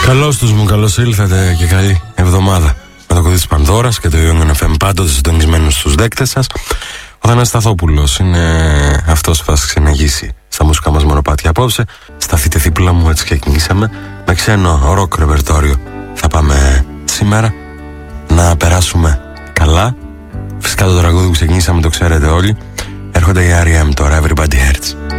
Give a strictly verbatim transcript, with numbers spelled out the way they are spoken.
Καλώς τους μου, καλώς ήλθατε και καλή εβδομάδα. Με το κωδί της Πανδώρας και το Ion εφ εμ πάντοτε συντονισμένους στους δέκτες σας. Ο Θανάσης Σταθόπουλος είναι αυτός που θα σας ξεναγήσει στα μουσικά μας μονοπάτια απόψε. Σταθείτε δίπλα μου, έτσι ξεκινήσαμε. Με ξένο ροκ ρεπερτόριο θα πάμε σήμερα να περάσουμε καλά. Φυσικά το τραγούδι που ξεκινήσαμε το ξέρετε όλοι. Έρχονται οι αρ ι εμ τώρα, Everybody Hurts.